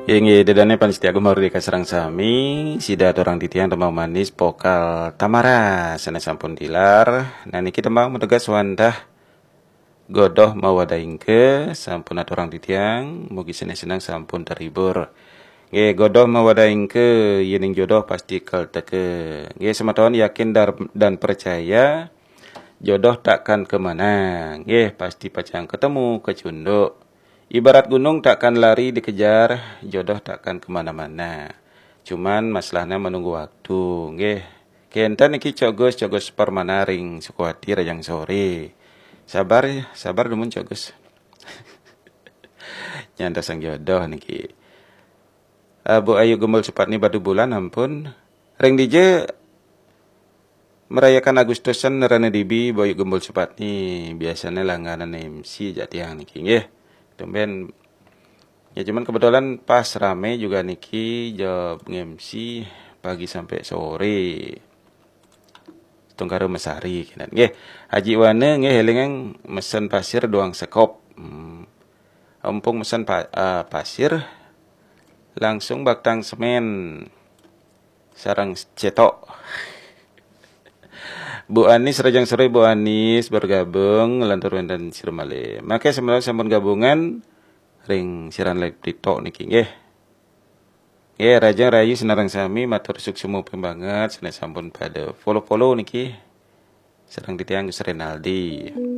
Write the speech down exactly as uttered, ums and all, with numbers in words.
Yang dedane panitia gumar di kasarang sami, sida dorang titiang tembang manis pokal tamara, sana sampun dilar. Nah niki tembang menegas wandah godoh mawadaingke sampun aturang titiang, mugi senang sampun terhibur. Nggih godoh mawadaingke yening jodoh pasti kel teke. Nggih semeton yakin dar- dan percaya jodoh takkan kemana. Nggih pasti pacang ketemu kecunduk. Ibarat gunung takkan lari dikejar, jodoh takkan kemana-mana. Cuman masalahnya menunggu waktu. Nggih, kenta niki cogos cogos permanaring sukuati rajang sore. Sabar, sabar dumun cogos. Nyanda sang jodoh niki. Abu Ayu Gembul cepat nih batu bulan ampun. Ring D J merayakan Agustusan nerana dibi Boy Gembul cepat nih biasanya langganan M C jatiang niki nggih. Tumben ya cuman kebetulan pas rame juga niki job M C pagi sampai sore. Tungkara mesari kinan. Nggih, Haji Wane nggih elingang mesen pasir doang sekop. Hmm. Ampung mesen pa, uh, pasir langsung baktang semen sarang cetok. Bu Anis Rajang Sore Bu Anis bergabung lantur dan sirmale. Maka sebenarnya sampun gabungan ring siaran live TikTok niki nggih. Nggih Rajang Rayu senarang sami matur suksemu banget sene sampun pada follow-follow niki. Sareng ditiang Gus Renaldi.